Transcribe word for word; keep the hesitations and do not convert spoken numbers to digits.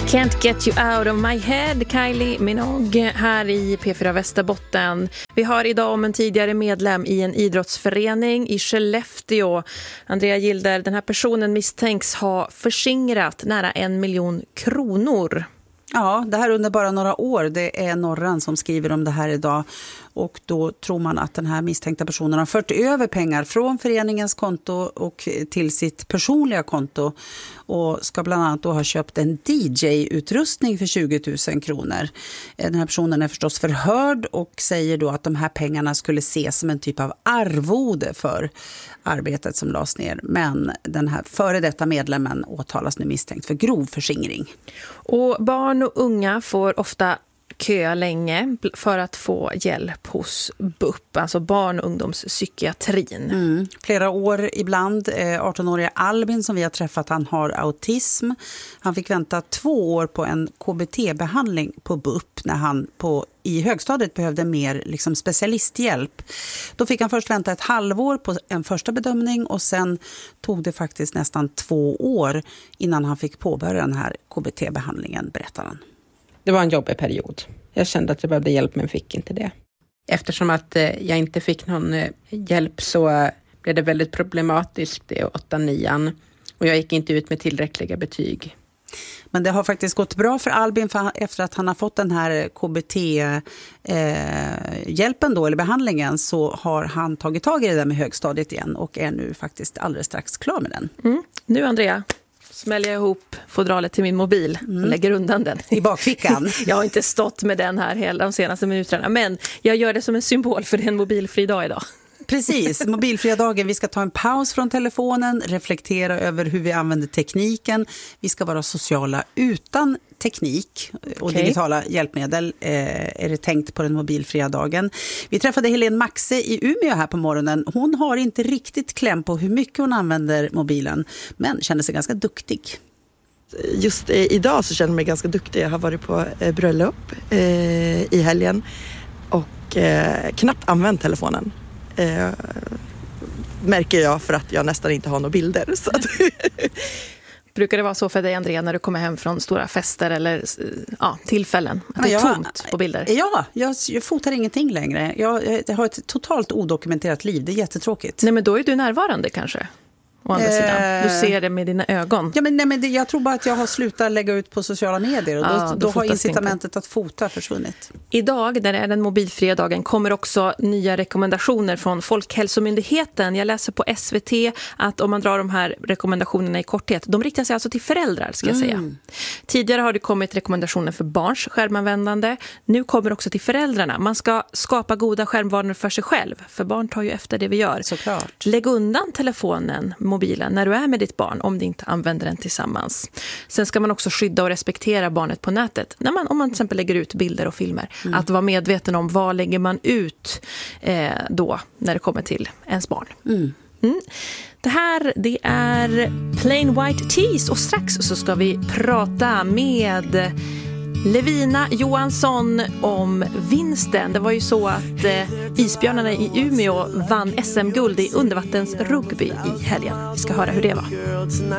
Can't get you out of my head, Kylie Minogue här i P fyra Västerbotten. Vi har idag om en tidigare medlem i en idrottsförening i Skellefteå. Andrea Gilder, den här personen misstänks ha förskingrat nära en miljon kronor. Ja, det här under bara några år. Det är Norran som skriver om det här idag. Och då tror man att den här misstänkta personen har fört över pengar från föreningens konto och till sitt personliga konto. Och ska bland annat då ha köpt en D J-utrustning för tjugo tusen kronor. Den här personen är förstås förhörd och säger då att de här pengarna skulle ses som en typ av arvode för arbetet som lades ner. Men den här före detta medlemmen åtalas nu misstänkt för grov förskingring. Och barn och unga får ofta köa länge för att få hjälp hos B U P, alltså barn- och ungdomspsykiatrin. Mm. Flera år ibland. arton-åriga Albin som vi har träffat, han har autism. Han fick vänta två år på en K B T-behandling på B U P när han på, i högstadiet behövde mer liksom, specialisthjälp. Då fick han först vänta ett halvår på en första bedömning och sen tog det faktiskt nästan två år innan han fick påbörja den här K B T-behandlingen, berättar han. Det var en jobbig period. Jag kände att jag behövde hjälp men fick inte det. Eftersom att jag inte fick någon hjälp så blev det väldigt problematiskt i åtta nian. Och jag gick inte ut med tillräckliga betyg. Men det har faktiskt gått bra för Albin för efter att han har fått den här K B T-hjälpen då, eller behandlingen, så har han tagit tag i det där med högstadiet igen och är nu faktiskt alldeles strax klar med den. Mm. Nu Andrea, smäller jag ihop fodralet till min mobil och mm. lägger undan den. I bakfickan. Jag har inte stått med den här hela de senaste minuterna, men jag gör det som en symbol för det är en mobilfri dag idag. Precis, mobilfria dagen. Vi ska ta en paus från telefonen, reflektera över hur vi använder tekniken. Vi ska vara sociala utan teknik och okay. digitala hjälpmedel eh, är det tänkt på den mobilfria dagen. Vi träffade Helene Maxe i Umeå här på morgonen. Hon har inte riktigt kläm på hur mycket hon använder mobilen, men känner sig ganska duktig. Just eh, idag så känner jag mig ganska duktig. Jag har varit på eh, bröllop eh, i helgen och eh, knappt använt telefonen. Eh, märker jag för att jag nästan inte har några bilder. Så att brukar det vara så för dig, Andrea, när du kommer hem från stora fester eller ja, tillfällen? Att det är ja, tomt på bilder? Ja, jag, jag fotar ingenting längre. Jag, jag har ett totalt odokumenterat liv. Det är jättetråkigt. Nej, men då är du närvarande kanske. Å andra eh, sidan. Du ser det med dina ögon. Ja, men, nej, men det, jag tror bara att jag har slutat lägga ut på sociala medier. Och då, ja, då, då har incitamentet inte. Att fota försvunnit. Idag, där är den mobilfria dagen, kommer också nya rekommendationer från Folkhälsomyndigheten. Jag läser på S V T att om man drar de här rekommendationerna i korthet, de riktar sig alltså till föräldrar, ska jag säga. Mm. Tidigare har det kommit rekommendationer för barns skärmanvändande. Nu kommer också till föräldrarna. Man ska skapa goda skärmvanor för sig själv. För barn tar ju efter det vi gör. Såklart. Lägg undan telefonen, mobilen, när du är med ditt barn, om du inte använder den tillsammans. Sen ska man också skydda och respektera barnet på nätet. När man, om man till exempel lägger ut bilder och filmer. Mm. Att vara medveten om vad lägger man ut eh, då när det kommer till ens barn. Mm. Mm. Det här, det är Plain White Tees och strax så ska vi prata med Levina Johansson om vinsten. Det var ju så att eh, isbjörnarna i Umeå vann S M-guld i undervattensrugby i helgen. Vi ska höra hur det var.